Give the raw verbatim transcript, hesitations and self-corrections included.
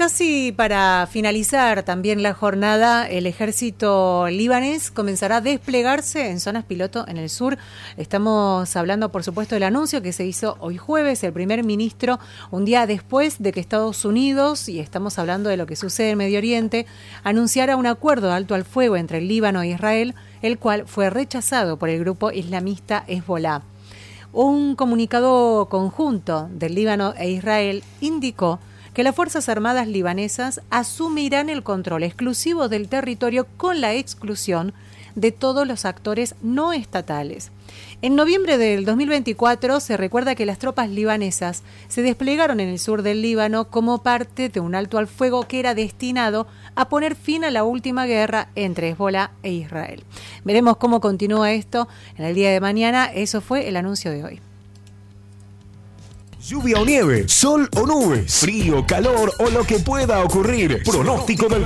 casi para finalizar también la jornada, el ejército libanés comenzará a desplegarse en zonas piloto en el sur. Estamos hablando, por supuesto, del anuncio que se hizo hoy jueves, el primer ministro, un día después de que Estados Unidos, y estamos hablando de lo que sucede en Medio Oriente, anunciara un acuerdo de alto al fuego entre el Líbano e Israel, el cual fue rechazado por el grupo islamista Hezbolá. Un comunicado conjunto del Líbano e Israel indicó que las Fuerzas Armadas libanesas asumirán el control exclusivo del territorio con la exclusión de todos los actores no estatales. En noviembre del dos mil veinticuatro se recuerda que las tropas libanesas se desplegaron en el sur del Líbano como parte de un alto al fuego que era destinado a poner fin a la última guerra entre Hezbolá e Israel. Veremos cómo continúa esto en el día de mañana. Eso fue el anuncio de hoy. Lluvia o nieve, sol o nubes, frío, calor o lo que pueda ocurrir. Pronóstico del